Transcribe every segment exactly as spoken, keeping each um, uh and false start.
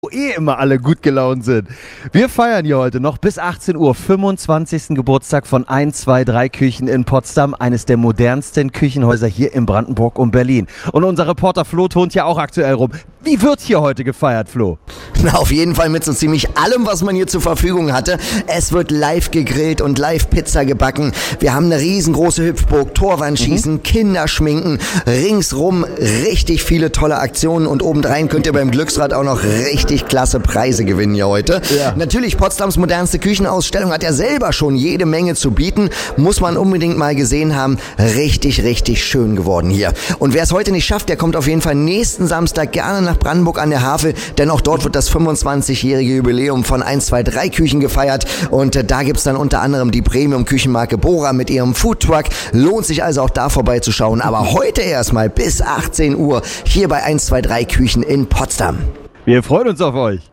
wo eh immer alle gut gelaunt sind. Wir feiern hier heute noch bis achtzehn Uhr fünfundzwanzigsten Geburtstag von eins zwei drei Küchen in Potsdam, eines der modernsten Küchenhäuser hier in Brandenburg und Berlin. Und unser Reporter Flo turnt ja auch aktuell rum. Wie wird hier heute gefeiert, Flo? Na, auf jeden Fall mit so ziemlich allem, was man hier zur Verfügung hatte. Es wird live gegrillt und live Pizza gebacken. Wir haben eine riesengroße Hüpfburg, Torwandschießen, mhm. Kinderschminken, ringsrum richtig viele tolle Aktionen und obendrein könnt ihr beim Glücksrad auch noch richtig klasse Preise gewinnen hier heute. Ja. Natürlich, Potsdams modernste Küchenausstellung hat ja selber schon jede Menge zu bieten. Muss man unbedingt mal gesehen haben. Richtig, richtig schön geworden hier. Und wer es heute nicht schafft, der kommt auf jeden Fall nächsten Samstag gerne nach Brandenburg an der Havel, denn auch dort wird das fünfundzwanzigjährige Jubiläum von eins zwei drei Küchen gefeiert und äh, da gibt's dann unter anderem die Premium-Küchenmarke Bora mit ihrem Foodtruck. Lohnt sich also auch da vorbeizuschauen, aber heute erstmal bis achtzehn Uhr hier bei eins zwei drei Küchen in Potsdam. Wir freuen uns auf euch.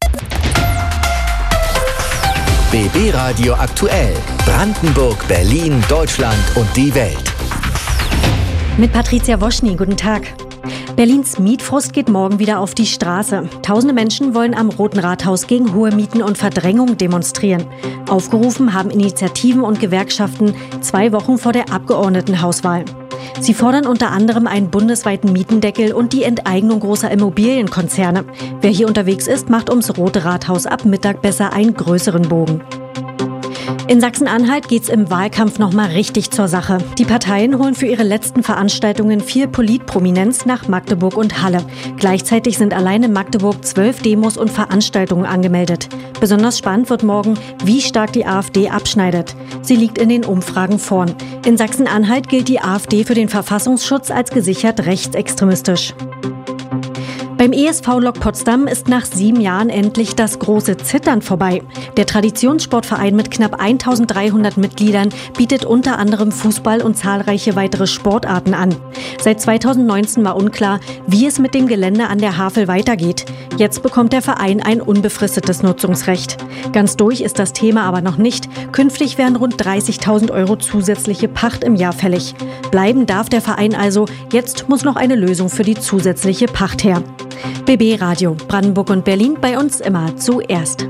B B Radio aktuell. Brandenburg, Berlin, Deutschland und die Welt. Mit Patricia Woschny, guten Tag. Berlins Mietfrust geht morgen wieder auf die Straße. Tausende Menschen wollen am Roten Rathaus gegen hohe Mieten und Verdrängung demonstrieren. Aufgerufen haben Initiativen und Gewerkschaften zwei Wochen vor der Abgeordnetenhauswahl. Sie fordern unter anderem einen bundesweiten Mietendeckel und die Enteignung großer Immobilienkonzerne. Wer hier unterwegs ist, macht ums Rote Rathaus ab Mittag besser einen größeren Bogen. In Sachsen-Anhalt geht's im Wahlkampf nochmal richtig zur Sache. Die Parteien holen für ihre letzten Veranstaltungen viel Politprominenz nach Magdeburg und Halle. Gleichzeitig sind allein in Magdeburg zwölf Demos und Veranstaltungen angemeldet. Besonders spannend wird morgen, wie stark die AfD abschneidet. Sie liegt in den Umfragen vorn. In Sachsen-Anhalt gilt die AfD für den Verfassungsschutz als gesichert rechtsextremistisch. Beim E S V Lok Potsdam ist nach sieben Jahren endlich das große Zittern vorbei. Der Traditionssportverein mit knapp eintausenddreihundert Mitgliedern bietet unter anderem Fußball und zahlreiche weitere Sportarten an. Seit zweitausendneunzehn war unklar, wie es mit dem Gelände an der Havel weitergeht. Jetzt bekommt der Verein ein unbefristetes Nutzungsrecht. Ganz durch ist das Thema aber noch nicht. Künftig werden rund dreißigtausend Euro zusätzliche Pacht im Jahr fällig. Bleiben darf der Verein also. Jetzt muss noch eine Lösung für die zusätzliche Pacht her. B B Radio, Brandenburg und Berlin, bei uns immer zuerst.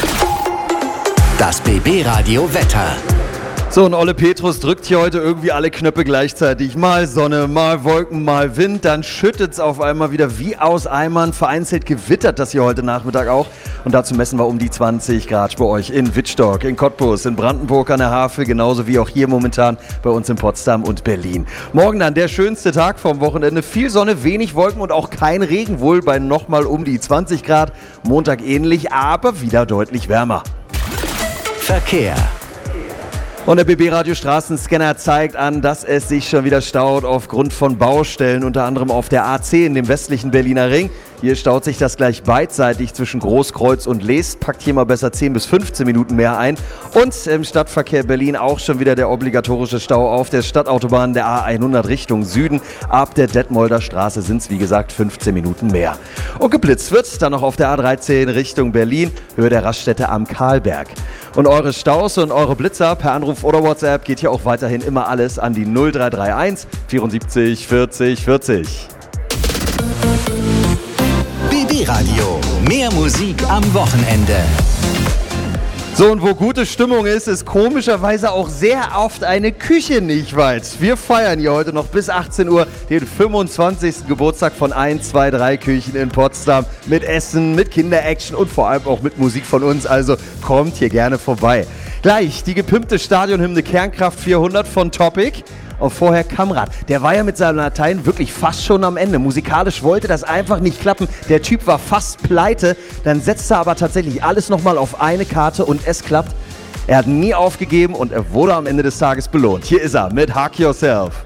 Das B B Radio Wetter. So, und Olle Petrus drückt hier heute irgendwie alle Knöpfe gleichzeitig. Mal Sonne, mal Wolken, mal Wind. Dann schüttet es auf einmal wieder wie aus Eimern. Vereinzelt gewittert das hier heute Nachmittag auch. Und dazu messen wir um die zwanzig Grad bei euch in Wittstock, in Cottbus, in Brandenburg an der Havel, genauso wie auch hier momentan bei uns in Potsdam und Berlin. Morgen dann der schönste Tag vom Wochenende. Viel Sonne, wenig Wolken und auch kein Regen, wohl bei nochmal um die zwanzig Grad. Montag ähnlich, aber wieder deutlich wärmer. Verkehr. Und der B B-Radio Straßenscanner zeigt an, dass es sich schon wieder staut aufgrund von Baustellen, unter anderem auf der A zehn, dem westlichen Berliner Ring. Hier staut sich das gleich beidseitig zwischen Großkreuz und Leest. Packt hier mal besser zehn bis fünfzehn Minuten mehr ein. Und im Stadtverkehr Berlin auch schon wieder der obligatorische Stau auf der Stadtautobahn der A hundert Richtung Süden. Ab der Detmolder Straße sind es wie gesagt fünfzehn Minuten mehr. Und geblitzt wird dann noch auf der A dreizehn Richtung Berlin, Höhe der Raststätte am Karlberg. Und eure Staus und eure Blitzer per Anruf oder WhatsApp geht hier auch weiterhin immer alles an die null drei drei eins vierundsiebzig vierzig vierzig. B B Radio. Mehr Musik am Wochenende. So, und wo gute Stimmung ist, ist komischerweise auch sehr oft eine Küche nicht weit. Wir feiern hier heute noch bis achtzehn Uhr den fünfundzwanzigsten Geburtstag von eins zwei drei Küchen in Potsdam. Mit Essen, mit Kinderaction und vor allem auch mit Musik von uns. Also kommt hier gerne vorbei. Gleich die gepimpte Stadionhymne Kernkraft vierhundert von Topic. Und vorher Kamrat. Der war ja mit seinem Latein wirklich fast schon am Ende. Musikalisch wollte das einfach nicht klappen. Der Typ war fast pleite. Dann setzte er aber tatsächlich alles nochmal auf eine Karte und es klappt. Er hat nie aufgegeben und er wurde am Ende des Tages belohnt. Hier ist er mit Hug Yourself.